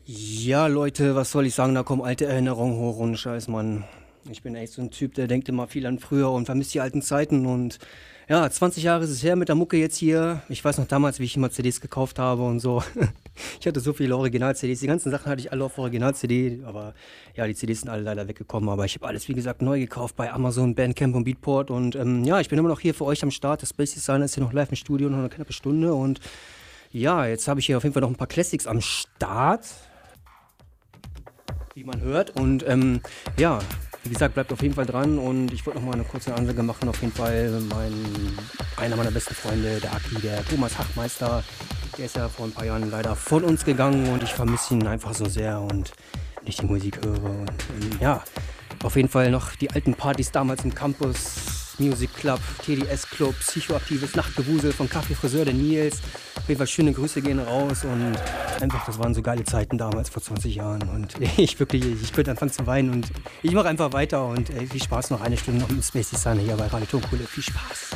Ja, Leute, was soll ich sagen? Da kommen alte Erinnerungen hoch und Scheiß, Mann. Ich bin echt so ein Typ, der denkt immer viel an früher und vermisst die alten Zeiten. Und ja, 20 Jahre ist es her mit der Mucke jetzt hier. Ich weiß noch damals, wie ich immer CDs gekauft habe und so. Ich hatte so viele Original-CDs. Die ganzen Sachen hatte ich alle auf Original-CD. Aber ja, die CDs sind alle leider weggekommen. Aber ich habe alles, wie gesagt, neu gekauft bei Amazon, Bandcamp und Beatport. Und ja, ich bin immer noch hier für euch am Start. Das Space Designer ist hier noch live im Studio, noch eine knappe Stunde. Und ja, jetzt habe ich hier auf jeden Fall noch ein paar Classics am Start, wie man hört. Und ja, wie gesagt, bleibt auf jeden Fall dran. Und ich wollte noch mal eine kurze Ansage machen. Auf jeden Fall einer meiner besten Freunde, der Aki, der Thomas Hachmeister, der ist ja vor ein paar Jahren leider von uns gegangen und ich vermisse ihn einfach so sehr und wenn ich die Musik höre. Und ja, auf jeden Fall noch die alten Partys damals im Campus, Music Club, TDS Club, Psychoaktives Nachtgewusel von Kaffee Friseur, der Nils. Auf jeden Fall schöne Grüße gehen raus und einfach, das waren so geile Zeiten damals vor 20 Jahren und ich könnte anfangen zu weinen und ich mache einfach weiter und viel Spaß noch eine Stunde noch im Space Designer hier bei Radio Tonkohle. Viel Spaß.